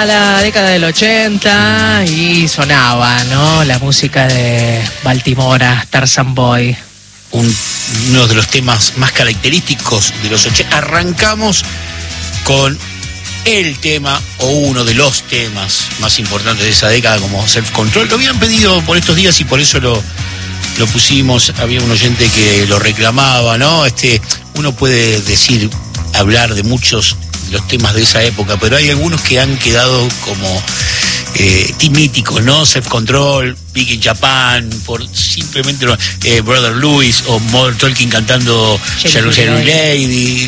Era la década del 80 y sonaba, ¿no? La música de Baltimora, Tarzan Boy. Uno de los temas más característicos de los 80. Arrancamos con el tema o uno de los temas más importantes de esa década como Self Control. Lo habían pedido por estos días y por eso lo pusimos. Había un oyente que lo reclamaba, ¿no? Uno puede hablar de muchos de los temas de esa época, pero hay algunos que han quedado como míticos, ¿no? Self Control, Big in Japan, por simplemente Brother Louis o Modern Talking cantando Cherry Lady.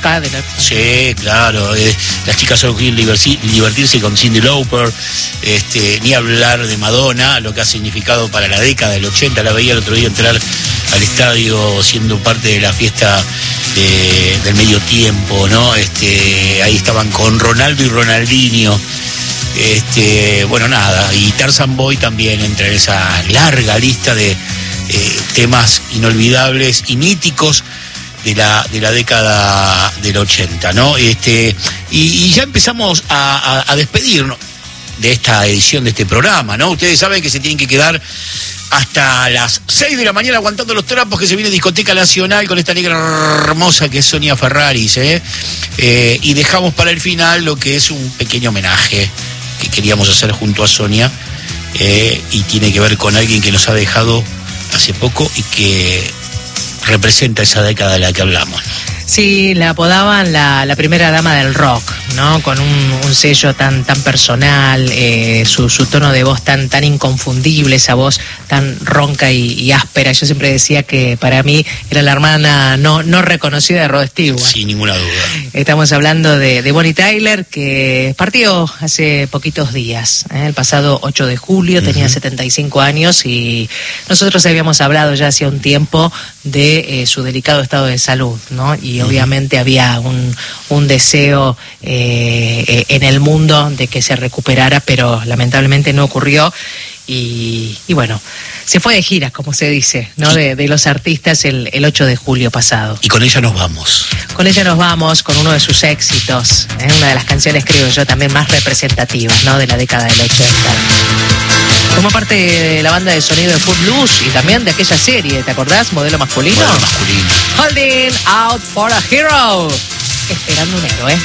Sí, claro. Las chicas solo quieren divertirse con Cyndi Lauper. Ni hablar de Madonna, lo que ha significado para la década del 80. La veía el otro día entrar al estadio siendo parte de la fiesta del medio tiempo, ¿no? Ahí estaban con Ronaldo y Ronaldinho. Bueno, nada, y Tarzan Boy también entra en esa larga lista de temas inolvidables y míticos de la década del 80, ¿no? Y ya empezamos a despedirnos de esta edición de este programa, ¿no? Ustedes saben que se tienen que quedar hasta las 6 de la mañana aguantando los trapos, que se viene Discoteca Nacional con esta negra hermosa que es Sonia Ferraris, y dejamos para el final lo que es un pequeño homenaje que queríamos hacer junto a Sonia, y tiene que ver con alguien que nos ha dejado hace poco y que representa esa década de la que hablamos. Sí, la apodaban la primera dama del rock, ¿no? Con un sello tan personal, su tono de voz tan inconfundible, esa voz tan ronca y áspera. Yo siempre decía que para mí era la hermana no reconocida de Rod Stewart. Sin ninguna duda. Estamos hablando de Bonnie Tyler, que partió hace poquitos días, el pasado 8 de julio, tenía 75 años, y nosotros habíamos hablado ya hacía un tiempo de su delicado estado de salud, ¿no? Y obviamente había un deseo en el mundo de que se recuperara, pero lamentablemente no ocurrió. Y bueno, se fue de gira, como se dice, ¿no? De los artistas el 8 de julio pasado. Y con ella nos vamos. Con ella nos vamos, con uno de sus éxitos, una de las canciones, creo yo, también más representativas, ¿no? De la década del 80. Como parte de la banda de sonido de Footloose y también de aquella serie, ¿te acordás? Modelo masculino. Modelo masculino. Holding Out for a Hero. Esperando un héroe.